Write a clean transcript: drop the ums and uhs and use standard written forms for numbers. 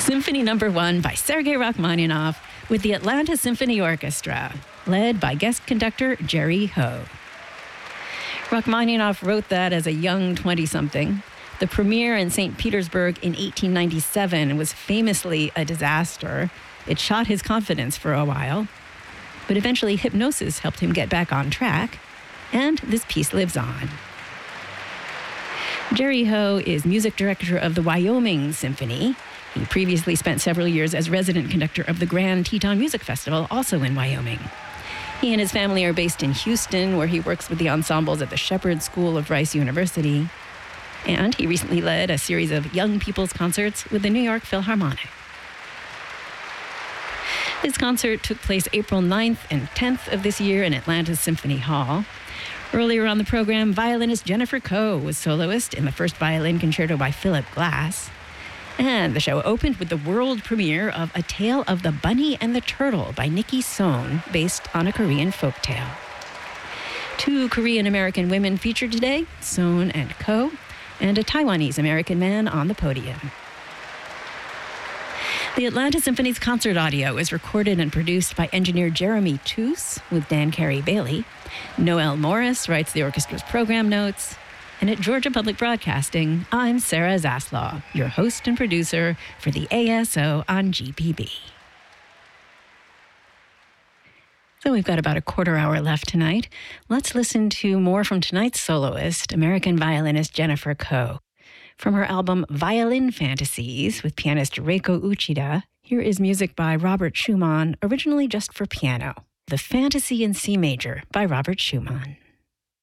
Symphony Number 1 by Sergei Rachmaninoff with the Atlanta Symphony Orchestra, led by guest conductor Jerry Ho. Rachmaninoff wrote that as a young 20-something. The premiere in St. Petersburg in 1897 was famously a disaster. It shot his confidence for a while. But eventually, hypnosis helped him get back on track, and this piece lives on. Jerry Ho is music director of the Wyoming Symphony. He previously spent several years as resident conductor of the Grand Teton Music Festival, also in Wyoming. He and his family are based in Houston, where he works with the ensembles at the Shepherd School of Rice University. And he recently led a series of young people's concerts with the New York Philharmonic. This concert took place April 9th and 10th of this year in Atlanta's Symphony Hall. Earlier on the program, violinist Jennifer Koh was soloist in the first violin concerto by Philip Glass. And the show opened with the world premiere of A Tale of the Bunny and the Turtle by Nikki Sohn, based on a Korean folktale. Two Korean-American women featured today, Sohn and Koh, and a Taiwanese-American man on the podium. The Atlanta Symphony's concert audio is recorded and produced by engineer Jeremy Toos with Dan Carey-Bailey. Noel Morris writes the orchestra's program notes. And at Georgia Public Broadcasting, I'm Sarah Zaslaw, your host and producer for the ASO on GPB. So we've got about a quarter hour left tonight. Let's listen to more from tonight's soloist, American violinist Jennifer Koh. From her album Violin Fantasies with pianist Reiko Uchida, here is music by Robert Schumann, originally just for piano. The Fantasy in C Major by Robert Schumann.